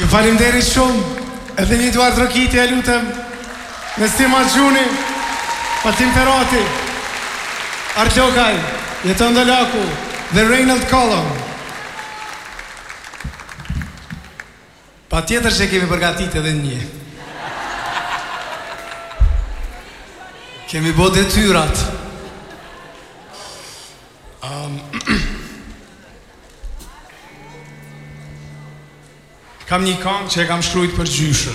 Faleminderit shumë. Edhe një Eduard Rokiti, e lutem. Nestim Gjuni, Fatim Ferrati, Artlokaj, Jeton Dolaku dhe Reynold Collum. Pa tjetër që kemi përgatit edhe një. Kemi bo detyrat. Kam një këngë që e kam shkrujt për gjyshën.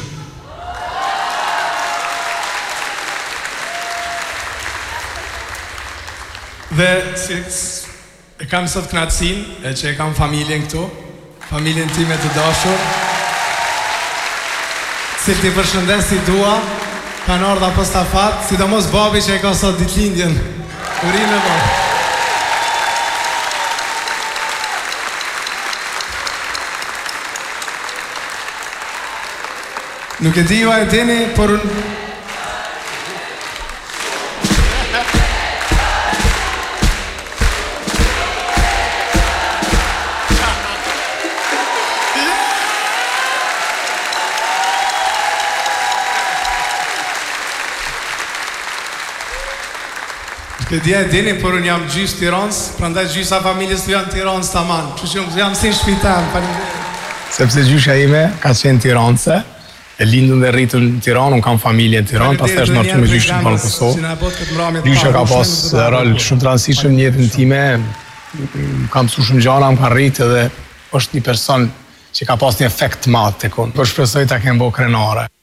Dhe e kam sot knatësin, e që e kam familjen këtu, familjen time të dashur, cilë t'i përshëndes si dua, kanë ardha për stafat, sidomos babi që e ka sot ditëlindjen. Urime babi. Nuk e di ju a e dini, por Nuk e di a e dini, por unë jam gjysë Tiranës, prandaj gjysa familjes të janë Tiranës taman. Kështu që jam si në shpitan, faleminderit. Sepse gjysha ime ka qenë tiranëse, e lindën dhe rritur në Tiranë, unë kam familje në Tiranë, pastaj është marrë me gjyshën për në Kosovë. Gjysha ka pas rol shumë të rëndësishëm në jetën time, kam mësuar shumë gjëra, më ka rritë edhe është një person që ka pas një efekt të madh tek unë. Po shpresoj ta kem bërë krenare.